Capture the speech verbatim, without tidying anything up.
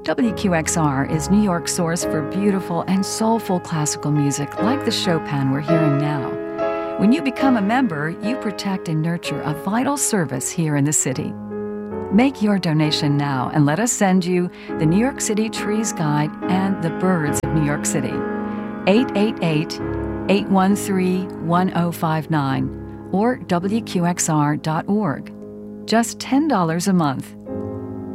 W Q X R is New York's source for beautiful and soulful classical music like the Chopin we're hearing now. When you become a member, you protect and nurture a vital service here in the city. Make your donation now and let us send you the New York City Trees Guide and the Birds of New York City. eight eight eight, eight one three, one zero five nine or W Q X R dot org. Just ten dollars a month.